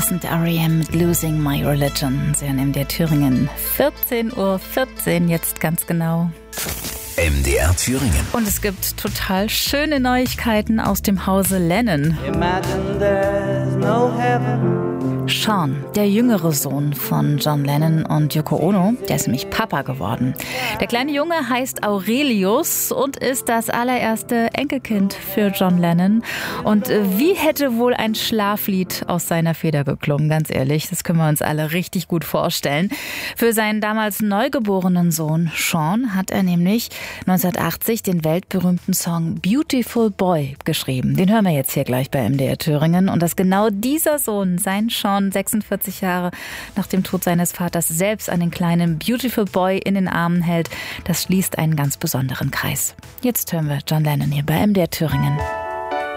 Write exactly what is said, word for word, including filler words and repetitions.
und R E M mit Losing My Religion. Sie hören M D R Thüringen. vierzehn Uhr vierzehn, jetzt ganz genau. M D R Thüringen. Und es gibt total schöne Neuigkeiten aus dem Hause Lennon. Imagine there's no heaven. Sean, der jüngere Sohn von John Lennon und Yoko Ono, der ist nämlich Papa geworden. Der kleine Junge heißt Aurelius und ist das allererste Enkelkind für John Lennon. Und wie hätte wohl ein Schlaflied aus seiner Feder geklungen, ganz ehrlich, das können wir uns alle richtig gut vorstellen. Für seinen damals neugeborenen Sohn Sean hat er nämlich neunzehnhundertachtzig den weltberühmten Song Beautiful Boy geschrieben. Den hören wir jetzt hier gleich bei M D R Thüringen. Und dass genau dieser Sohn, sein Sean, sechsundvierzig Jahre nach dem Tod seines Vaters, selbst einen kleinen Beautiful Boy in den Armen hält, das schließt einen ganz besonderen Kreis. Jetzt hören wir John Lennon hier bei M D R Thüringen.